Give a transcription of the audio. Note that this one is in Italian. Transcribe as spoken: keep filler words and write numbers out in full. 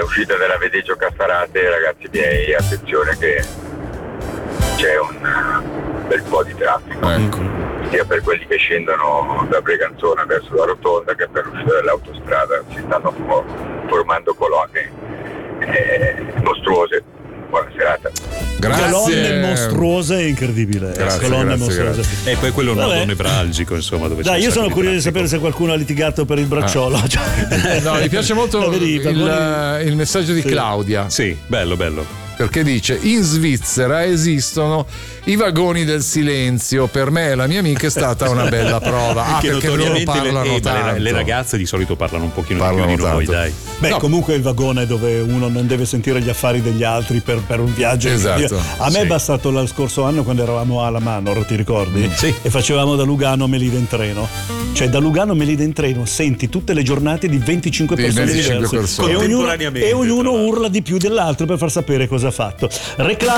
all'uscita della Vedeggio Caffarate, ragazzi miei, attenzione che c'è un bel po' di traffico, ecco. sia per quelli che scendono da Breganzona verso la rotonda che per l'uscita dell'autostrada. Si stanno formando colonne eh, mostruose. Buona serata. Grazie. Colonne mostruose e incredibile. Grazie, colonne grazie, mostruose. grazie. E poi quello è un Vabbè. nodo nevralgico, insomma, dove Dai, c'è io un sono sacco curioso di traffico. sapere se qualcuno ha litigato per il bracciolo. Cioè, No, mi piace molto la verità, il, poi- il messaggio di Sì. Claudia. Sì, bello, bello. Perché dice: in Svizzera esistono i vagoni del silenzio. Per me e la mia amica è stata una bella prova. Ah, Che perché loro notoriamente le- parlano eh, ma le, tanto. le ragazze di solito parlano un pochino Parlano di più di noi, tanto. dai. Beh, No. comunque il vagone è dove uno non deve sentire gli affari degli altri per, per un viaggio. Esatto. A me Sì. è bastato lo scorso anno quando eravamo alla Manor, ti ricordi? Sì. E facevamo da Lugano a Melide in treno. Cioè da Lugano a Melide in treno senti tutte le giornate di venticinque Di persone venticinque diverse. persone. E ognuno, Contemporaneamente, e ognuno tra l'altro. urla di più dell'altro per far sapere cosa ha fatto. Reclamo